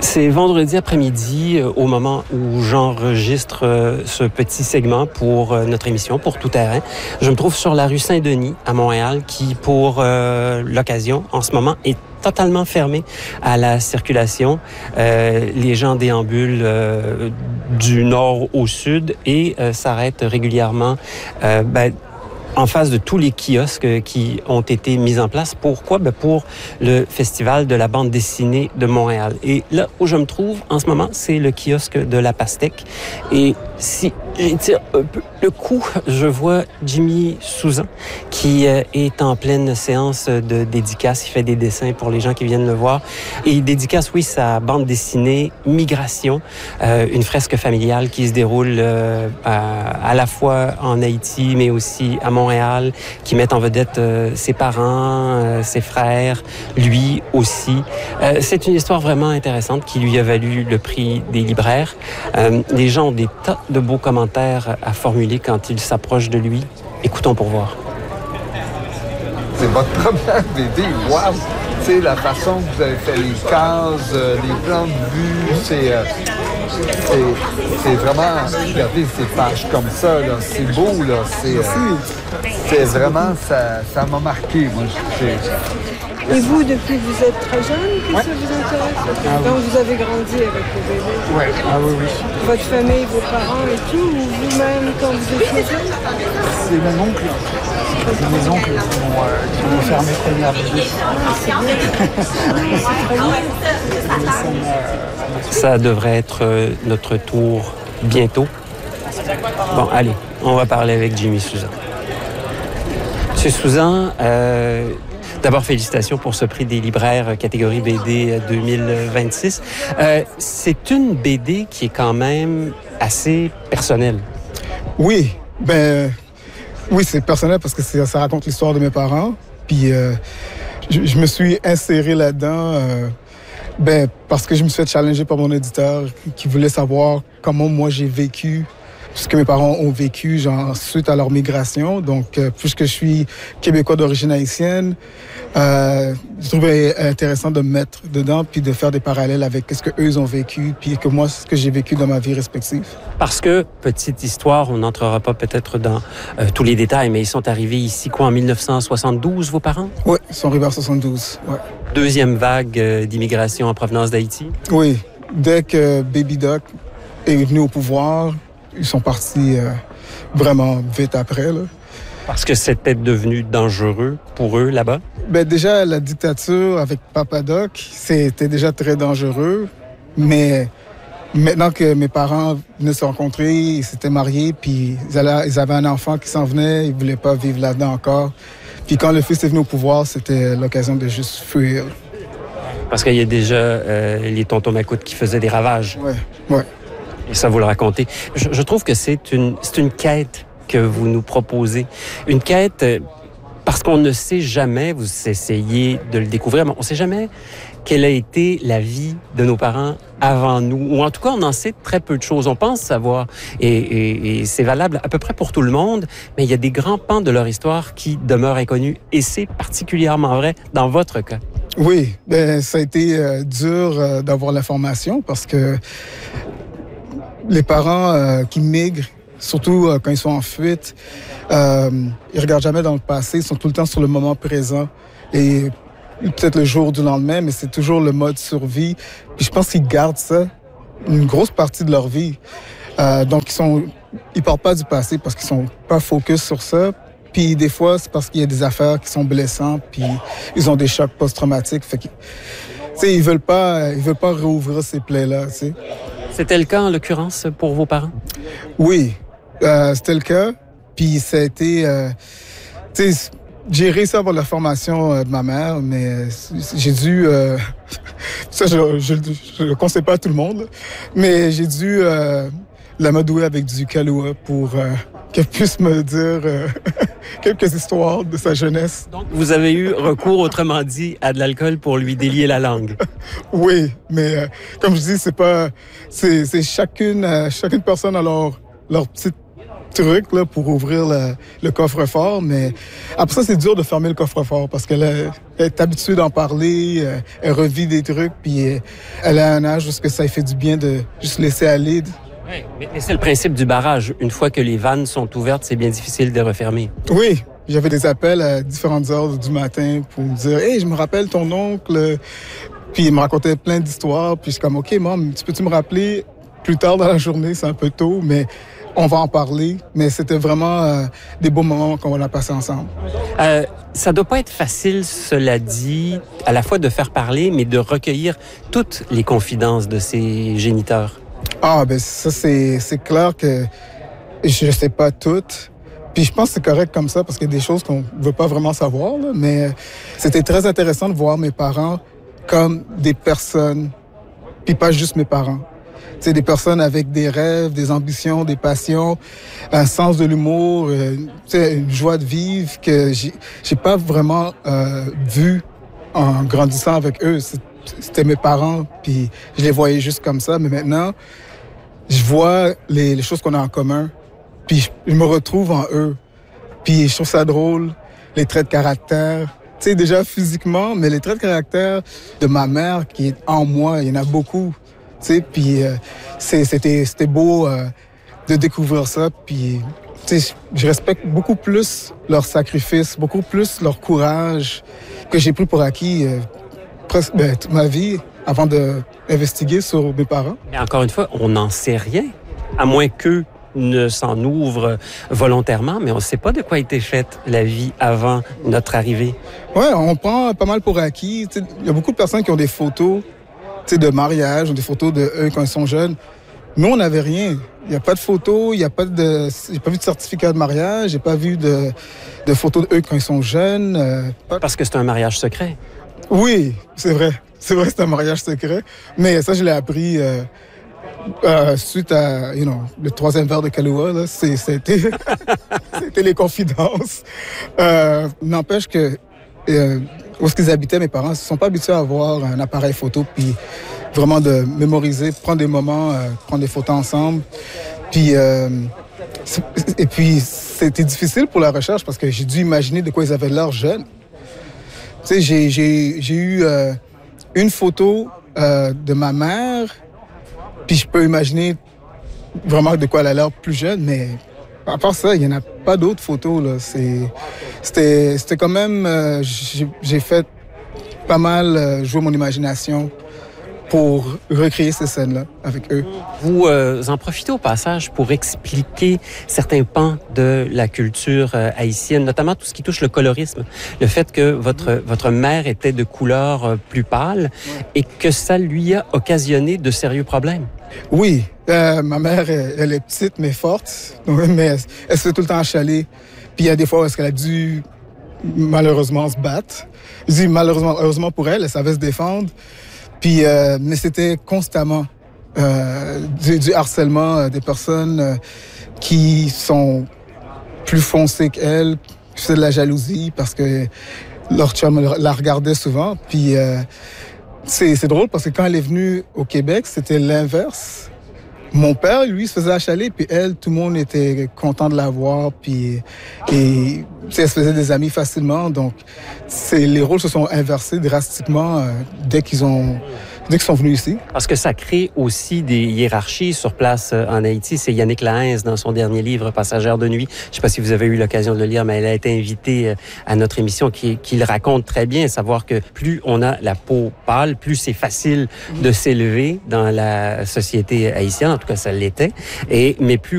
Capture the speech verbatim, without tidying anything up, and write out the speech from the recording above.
C'est vendredi après-midi, euh, au moment où j'enregistre euh, ce petit segment pour euh, notre émission, pour Tout Terrain. Je me trouve sur la rue Saint-Denis, à Montréal, qui, pour euh, l'occasion, en ce moment, est totalement fermée à la circulation. Euh, les gens déambulent euh, du nord au sud et euh, s'arrêtent régulièrement euh, ben, en face de tous les kiosques qui ont été mis en place. Pourquoi? Ben pour le Festival de la bande dessinée de Montréal. Et là où je me trouve en ce moment, c'est le kiosque de la Pastèque. Et si j'étire un peu le coup, je vois Jimmy Souzan qui est en pleine séance de dédicace. Il fait des dessins pour les gens qui viennent le voir. Et il dédicace, oui, sa bande dessinée Migration, euh, une fresque familiale qui se déroule euh, à, à la fois en Haïti, mais aussi à Montréal, qui met en vedette euh, ses parents, euh, ses frères, lui aussi. Euh, c'est une histoire vraiment intéressante qui lui a valu le prix des libraires. Euh, les gens ont des tas de beaux commentaires à formuler quand ils s'approchent de lui. Écoutons pour voir. C'est votre première B D, wow! Tu sais, la façon que vous avez fait les cases, euh, les plans de vue, c'est, euh, c'est, c'est vraiment... Regardez ces pages comme ça, là, c'est beau, là, c'est... Euh, c'est vraiment... Ça, ça m'a marqué, moi. C'est... Et vous, depuis que vous êtes très jeune, que ouais. ça vous intéresse? Ah, donc, oui. Vous avez grandi avec le bébé? Oui, ah oui, oui. Votre famille, vos parents et tout, ou vous-même, quand vous étiez jeune? C'est mon oncle. C'est mes oncles qui m'ont, euh, qui m'ont fait mes premières vidéos. Ah, c'est bien. C'est très bien. Ça devrait être euh, notre tour bientôt. Bon, allez, on va parler avec Jimmy Souzan. Monsieur Souzan, euh, d'abord, félicitations pour ce prix des libraires catégorie B D deux mille vingt-six. Euh, c'est une B D qui est quand même assez personnelle. Oui, ben, oui, c'est personnel parce que c'est, ça raconte l'histoire de mes parents. Puis, euh, je, je me suis inséré là-dedans, euh, ben, parce que je me suis fait challenger par mon éditeur qui voulait savoir comment moi j'ai vécu ce que mes parents ont vécu, genre, suite à leur migration. Donc, euh, puisque je suis québécois d'origine haïtienne, euh, je trouvais intéressant de me mettre dedans puis de faire des parallèles avec ce que eux ont vécu puis que moi, ce que j'ai vécu dans ma vie respective. Parce que, petite histoire, on n'entrera pas peut-être dans euh, tous les détails, mais ils sont arrivés ici, quoi, en dix-neuf cent soixante-douze, vos parents? Oui, ils sont arrivés en soixante-douze, ouais. Deuxième vague euh, d'immigration en provenance d'Haïti? Oui. Dès que Baby Doc est venu au pouvoir, ils sont partis euh, vraiment vite après, là. Parce que c'était devenu dangereux pour eux, là-bas? Ben déjà, la dictature avec Papa Doc, c'était déjà très dangereux. Mais maintenant que mes parents venaient se rencontrer, ils s'étaient mariés, puis ils, allaient, ils avaient un enfant qui s'en venait, ils ne voulaient pas vivre là-dedans encore. Puis quand le fils est venu au pouvoir, c'était l'occasion de juste fuir. Parce qu'il y a déjà euh, les tontons macoutes qui faisaient des ravages. Oui, oui. Et ça, vous le racontez. Je, je trouve que c'est une, c'est une quête que vous nous proposez. Une quête euh, parce qu'on ne sait jamais, vous essayez de le découvrir, mais on ne sait jamais quelle a été la vie de nos parents avant nous. Ou en tout cas, on en sait très peu de choses. On pense savoir. Et, et, et c'est valable à peu près pour tout le monde, mais il y a des grands pans de leur histoire qui demeurent inconnus. Et c'est particulièrement vrai dans votre cas. Oui, ben, ça a été euh, dur euh, d'avoir l'information parce que les parents euh, qui migrent, surtout euh, quand ils sont en fuite, euh, ils regardent jamais dans le passé, ils sont tout le temps sur le moment présent. Et peut-être le jour du lendemain, mais c'est toujours le mode survie. Puis je pense qu'ils gardent ça une grosse partie de leur vie. Euh, donc ils sont, ils parlent pas du passé parce qu'ils sont pas focus sur ça. Puis des fois, c'est parce qu'il y a des affaires qui sont blessantes, puis ils ont des chocs post-traumatiques. Fait que, tu sais, ils veulent pas, ils veulent pas réouvrir ces plaies-là, tu sais. C'était le cas, en l'occurrence, pour vos parents? Oui, euh, c'était le cas. Puis ça a été... Euh, tu sais, j'ai réussi à avoir la formation euh, de ma mère, mais euh, j'ai dû... Euh, ça, je ne le conseille pas à tout le monde, mais j'ai dû euh, l'amadouer avec du Kahlua pour euh, qu'elle puisse me dire euh, quelques histoires de sa jeunesse. Donc, vous avez eu recours, autrement dit, à de l'alcool pour lui délier la langue? Oui, mais euh, comme je dis, c'est pas... C'est, c'est chacune, euh, chacune personne a leur, leur petite trucs là, pour ouvrir le, le coffre-fort, mais après ça, c'est dur de fermer le coffre-fort parce qu'elle est, elle est habituée d'en parler, euh, elle revit des trucs, puis euh, elle a un âge où ça lui fait du bien de juste laisser aller. Oui, mais, mais c'est le principe du barrage. Une fois que les vannes sont ouvertes, c'est bien difficile de les refermer. Oui, j'avais des appels à différentes heures du matin pour me dire « Hey, je me rappelle ton oncle », puis il me racontait plein d'histoires, puis je suis comme « OK, maman, tu peux-tu me rappeler plus tard dans la journée, c'est un peu tôt, mais... » On va en parler, mais c'était vraiment euh, des beaux moments qu'on a passés ensemble. Euh, ça doit pas être facile, cela dit, à la fois de faire parler, mais de recueillir toutes les confidences de ses géniteurs. Ah, ben ça, c'est, c'est clair que je ne sais pas toutes. Puis je pense que c'est correct comme ça, parce qu'il y a des choses qu'on ne veut pas vraiment savoir, là, mais c'était très intéressant de voir mes parents comme des personnes, puis pas juste mes parents. C'est des personnes avec des rêves, des ambitions, des passions, un sens de l'humour, euh, une joie de vivre que j'ai, j'ai pas vraiment euh, vu en grandissant avec eux. C'était mes parents, puis je les voyais juste comme ça. Mais maintenant, je vois les, les choses qu'on a en commun, puis je, je me retrouve en eux. Puis je trouve ça drôle, les traits de caractère. Tu sais, déjà physiquement, mais les traits de caractère de ma mère qui est en moi, il y en a beaucoup. Tu sais, puis euh, c'était, c'était beau euh, de découvrir ça. Puis, tu sais, je respecte beaucoup plus leur sacrifice, beaucoup plus leur courage que j'ai pris pour acquis euh, presque ben, toute ma vie avant d'investiguer sur mes parents. Et encore une fois, on n'en sait rien, à moins qu'eux ne s'en ouvrent volontairement, mais on ne sait pas de quoi était faite la vie avant notre arrivée. Oui, on prend pas mal pour acquis. Il y a beaucoup de personnes qui ont des photos de mariage, ou des photos de eux quand ils sont jeunes. Nous, on n'avait rien. Il n'y a pas de photos, il n'y a pas de... J'ai pas vu de certificat de mariage, j'ai pas vu de, de photos de eux quand ils sont jeunes. Euh, pas... Parce que c'est un mariage secret. Oui, c'est vrai. C'est vrai, c'est un mariage secret. Mais ça, je l'ai appris euh, euh, suite à, you know, le troisième verre de Kahlua, là. C'est, c'était, c'était les confidences. Euh, n'empêche que... Euh, où est-ce qu'ils habitaient, mes parents ne se sont pas habitués à avoir un appareil photo, puis vraiment de mémoriser, prendre des moments, euh, prendre des photos ensemble. Puis, euh, et puis, c'était difficile pour la recherche parce que j'ai dû imaginer de quoi ils avaient l'air jeunes. Tu sais, j'ai, j'ai, j'ai eu euh, une photo euh, de ma mère, puis je peux imaginer vraiment de quoi elle a l'air plus jeune, mais... À part ça, il n'y en a pas d'autres photos, là. C'est, c'était, c'était quand même... Euh, j'ai, j'ai fait pas mal euh, jouer mon imagination pour recréer ces scènes-là avec eux. Vous euh, en profitez au passage pour expliquer certains pans de la culture euh, haïtienne, notamment tout ce qui touche le colorisme. Le fait que votre, votre mère était de couleur euh, plus pâle et que ça lui a occasionné de sérieux problèmes. Oui, euh, ma mère, elle, elle est petite mais forte, mais elle, elle se fait tout le temps achaler. Puis il y a des fois où est-ce qu'elle a dû malheureusement se battre. Je dis malheureusement, heureusement pour elle, elle savait se défendre. Puis, euh, mais c'était constamment euh, du, du harcèlement, euh, des personnes euh, qui sont plus foncées qu'elle, qui faisaient de la jalousie parce que leur chum la regardait souvent. Puis euh, c'est, c'est drôle parce que quand elle est venue au Québec, c'était l'inverse. Mon père, lui, se faisait achaler, puis elle, tout le monde était content de la voir, puis et, elle se faisait des amis facilement. Donc, c'est, les rôles se sont inversés drastiquement euh, dès qu'ils ont, dès qu'ils sont venus ici. Parce que ça crée aussi des hiérarchies sur place euh, en Haïti. C'est Yannick Lahainze, dans son dernier livre, Passagère de nuit. Je ne sais pas si vous avez eu l'occasion de le lire, mais elle a été invitée euh, à notre émission, qui, qui le raconte très bien, savoir que plus on a la peau pâle, plus c'est facile de s'élever dans la société haïtienne. En tout cas, ça l'était. Et, mais plus